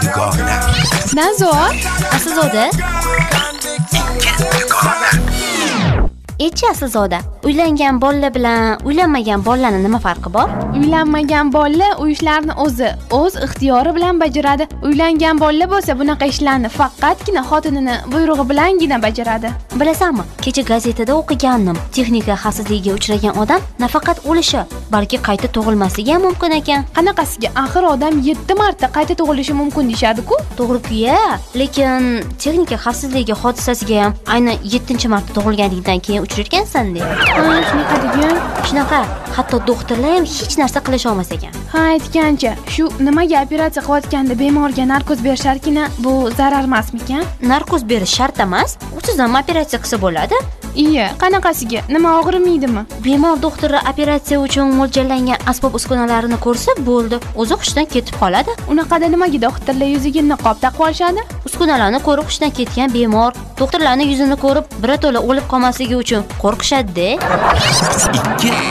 dugona. Nazor, Aslzoda? Aslzoda, uylangan bolalar bilan uylanmagan bolalarning nima farqi bor? uylanmagan bola uy ishlarini o'z ixtiyori bilan bajaradi. Uylangan bola bo'lsa bunaqa ishlarni faqatgina xotinini buyrug'i bilangina bajaradi. Bilasanmi, kecha gazetada o'qigandim. Texnika xavfsizligiga uchragan odam nafaqat o'lishi, balki qayta tug'ilmasligi ham mumkin ekan. Qanaqasiga? Axir odam 7 marta qayta tug'ilishi mumkin deyshadi-ku. To'g'ri-ku-ya, lekin texnika xavfsizligi hodisasiga ham aynan 7-marta tug'ilganingdan keyin uchrayotgansan de. Shunaqa degan. Shunaqa, hatto doktorlar ham hech narsa qilisha olmas ekan. Ha, aytgancha, shu nimaga operatsiya qilayotganda bemorga narkoz berisharkina, bu zarar emasmikan? Narkoz berish shart emas, usiz ham operatsiya qilsa bo'ladi. Iya, qanaqasiga? Nima og'rimaydimi? Bemor doktori operatsiya uchun mo'ljallangan asbob-uskunalarini ko'rsa bo'ldi, o'zi hushdan ketib qoladi. Unaqada nimaga doktorlar yuziga niqob taqib olishadi? Uskunalarni ko'rib hushdan ketgan bemor doktorlarning yuzini ko'rib birato'la o'lib qolmasligi uchun qo'rqishadi-da.